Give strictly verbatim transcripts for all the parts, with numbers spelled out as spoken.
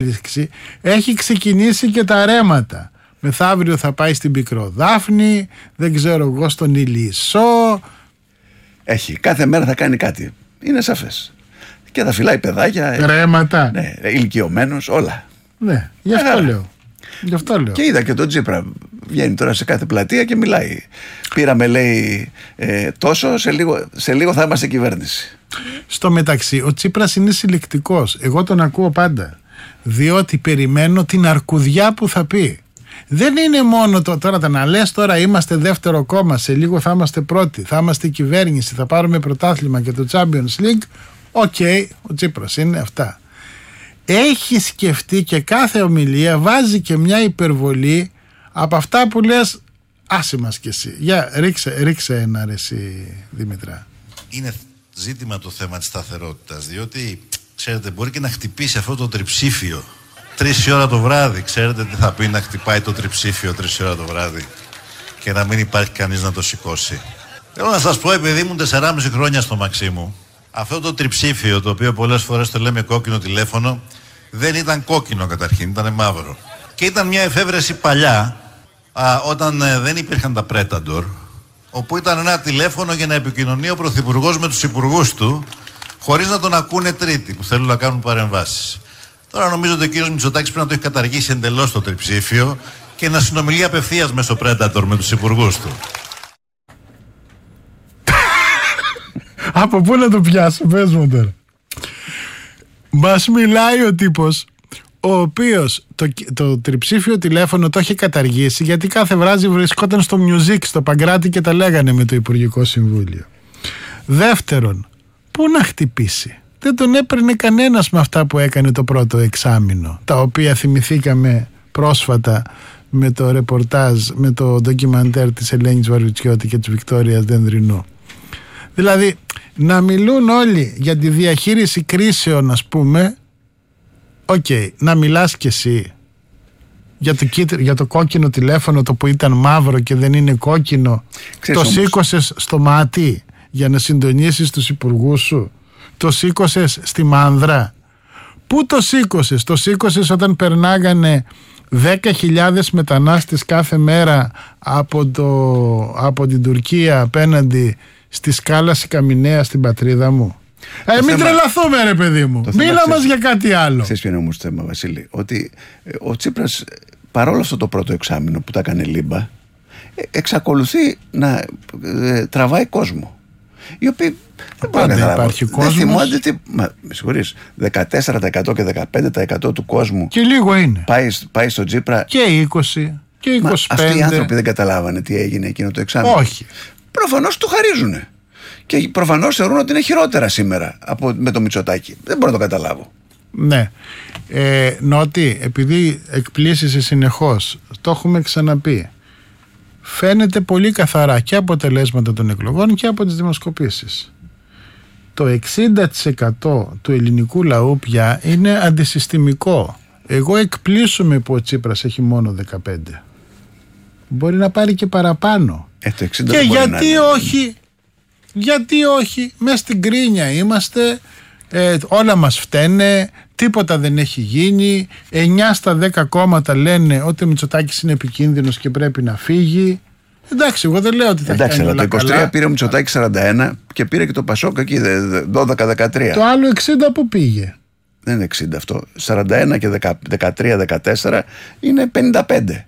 εξέλιξη, έχει ξεκινήσει και τα ρέματα. Μεθαύριο θα πάει στην Πικροδάφνη, δεν ξέρω εγώ στον Ηλισσό. Έχει, κάθε μέρα θα κάνει κάτι. Είναι σαφές. Και θα φυλάει παιδάκια. Ρέματα. Ναι, ηλικιωμένος, όλα. Ναι, γι' αυτό Άρα. λέω. Γι' αυτό λέω. Και είδα και τον Τσίπρα. Βγαίνει τώρα σε κάθε πλατεία και μιλάει. Πήραμε, λέει, ε, τόσο, σε λίγο, σε λίγο θα είμαστε κυβέρνηση. Στο μεταξύ, ο Τσίπρας είναι συλλεκτικός. Εγώ τον ακούω πάντα. Διότι περιμένω την αρκουδιά που θα πει. Δεν είναι μόνο το, τώρα τα να λες τώρα είμαστε δεύτερο κόμμα, σε λίγο θα είμαστε πρώτοι, θα είμαστε κυβέρνηση, θα πάρουμε πρωτάθλημα και το Champions League. Οκ, okay, ο Τσίπρας είναι αυτά. Έχει σκεφτεί και κάθε ομιλία βάζει και μια υπερβολή από αυτά που λες, άσε μας κι εσύ. Για ρίξε, ρίξε ένα ρε εσύ, Δημητρά. Είναι ζήτημα το θέμα της σταθερότητας, διότι ξέρετε μπορεί και να χτυπήσει αυτό το τριψήφιο τρεις ώρα το βράδυ. Ξέρετε τι θα πει να χτυπάει το τριψήφιο τρεις ώρα το βράδυ και να μην υπάρχει κανείς να το σηκώσει. Θέλω να σας πω, επειδή ήμουν τεσσεράμισι χρόνια στο Μαξίμου, αυτό το τριψήφιο, το οποίο πολλές φορές το λέμε κόκκινο τηλέφωνο, δεν ήταν κόκκινο καταρχήν, ήταν μαύρο. Και ήταν μια εφεύρεση παλιά, α, όταν ε, δεν υπήρχαν τα Predator, όπου ήταν ένα τηλέφωνο για να επικοινωνεί ο Πρωθυπουργός με τους υπουργούς του, χωρίς να τον ακούνε τρίτοι που θέλουν να κάνουν παρεμβάσεις. Τώρα νομίζω ότι ο κύριος Μητσοτάκης πρέπει να το έχει καταργήσει εντελώς το τριψήφιο και να συνομιλεί απευθείας μέσω Predator με τους υπουργούς του. Από πού να το πιάσω, πες μου τώρα. Μας μιλάει ο τύπος ο οποίος το, το τριψήφιο τηλέφωνο το έχει καταργήσει γιατί κάθε βράδυ βρισκόταν στο Music, στο Παγκράτη και τα λέγανε με το Υπουργικό Συμβούλιο. Δεύτερον, πού να χτυπήσει. Δεν τον έπαιρνε κανένας με αυτά που έκανε το πρώτο εξάμηνο, τα οποία θυμηθήκαμε πρόσφατα με το ρεπορτάζ, με το ντοκιμαντέρ της Ελένης Βαρουτσιώτη και της Βικτόριας Δενδρινού. Δηλαδή να μιλούν όλοι για τη διαχείριση κρίσεων, ας πούμε. Οκ, okay, να μιλάς κι εσύ για το, για το κόκκινο τηλέφωνο, το που ήταν μαύρο και δεν είναι κόκκινο. Ξέρεις, το σήκωσες στο μάτι για να συντονίσεις τους υπουργούς σου. Το σήκωσες στη μάνδρα. Πού το σήκωσες? Το σήκωσες όταν περνάγανε δέκα χιλιάδες μετανάστες κάθε μέρα από, το, από την Τουρκία απέναντι στη σκάλα Καμινέα στην πατρίδα μου. Ε, μην θέμα... τρελαθούμε ρε παιδί μου. Μίλα μας για κάτι άλλο. Ξέρεις ποιο είναι όμως το θέμα, Βασίλη? Ότι ε, ο Τσίπρας παρόλο αυτό το πρώτο εξάμηνο που τα έκανε λίμπα, ε, εξακολουθεί να ε, τραβάει κόσμο. Οι οποίοι δεν μπορεί να υπάρχει κόσμος. Δεν θυμόνται τι. Μα, με συγχωρείς, δεκατέσσερα τοις εκατό και δεκαπέντε τοις εκατό του κόσμου. Και λίγο είναι. Πάει, πάει στο Τσίπρα. Και είκοσι και είκοσι πέντε. Μα αυτοί οι άνθρωποι δεν καταλάβανε τι έγινε εκείνο το εξάμηνο. Όχι. Προφανώς του χαρίζουνε. Και προφανώς θεωρούν ότι είναι χειρότερα σήμερα από, με το Μητσοτάκη. Δεν μπορώ να το καταλάβω. Ναι. Ε, Νότι, επειδή εκπλήσεσαι συνεχώς, το έχουμε ξαναπεί. Φαίνεται πολύ καθαρά και αποτελέσματα των εκλογών και από τις δημοσκοπήσεις. Το εξήντα τοις εκατό του ελληνικού λαού πια είναι αντισυστημικό. Εγώ εκπλήσωμαι που ο Τσίπρας έχει μόνο δεκαπέντε. Μπορεί να πάρει και παραπάνω. Ε, το εξήντα και γιατί όχι, γιατί όχι, μες στην κρίνια είμαστε, ε, όλα μας φταίνε, τίποτα δεν έχει γίνει, εννιά στα δέκα κόμματα λένε ότι ο Μητσοτάκης είναι επικίνδυνος και πρέπει να φύγει. Εντάξει, εγώ δεν λέω ότι θα Εντάξει, κάνει όλα το είκοσι τρία καλά. Πήρε ο Μητσοτάκης σαράντα ένα και πήρε και το Πασόκ εκεί δώδεκα δεκατρία. Το άλλο εξήντα που πήγε. Δεν είναι εξήντα αυτό. σαράντα ένα και δεκατρία δεκατέσσερα είναι πενήντα πέντε.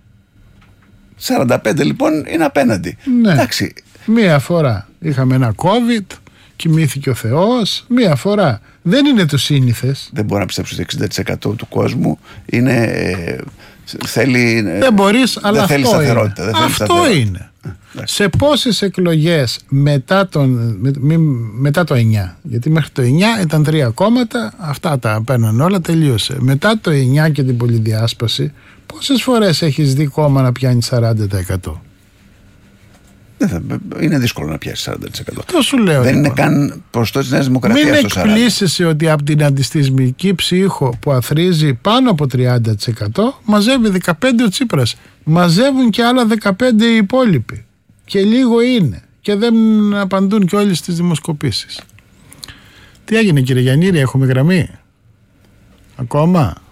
σαράντα πέντε λοιπόν είναι απέναντι. Ναι. Εντάξει. Μία φορά είχαμε ένα COVID, κοιμήθηκε ο Θεός, μία φορά. Δεν είναι το σύνηθες. Δεν μπορώ να πιστέψω ότι εξήντα τοις εκατό του κόσμου είναι, ε, θέλει, δεν μπορείς, αλλά δεν θέλει αυτό σταθερότητα. είναι. Δεν θέλει αυτό σταθερότητα. είναι. Σε πόσες εκλογές μετά, τον, με, με, μετά το εννιά, γιατί μέχρι το εννιά ήταν τρία κόμματα, αυτά τα παίρναν όλα, τελείωσε. Μετά το εννιά και την πολυδιάσπαση, πόσες φορές έχεις δει κόμμα να πιάνει σαράντα τοις εκατό? Είναι δύσκολο να πιάσει σαράντα τοις εκατό. Το σου λέω. Δεν λοιπόν. είναι καν ποσοστό της Νέας Δημοκρατίας. Μην στο σαράντα. εκπλήσεσαι ότι από την αντιστισμική ψύχο που αθροίζει πάνω από τριάντα τοις εκατό μαζεύει δεκαπέντε ο Τσίπρας. Μαζεύουν και άλλα δεκαπέντε οι υπόλοιποι. Και λίγο είναι. Και δεν απαντούν και όλοι στις δημοσκοπήσεις. Τι έγινε κύριε Γιαννήρη, έχουμε γραμμή? Ακόμα?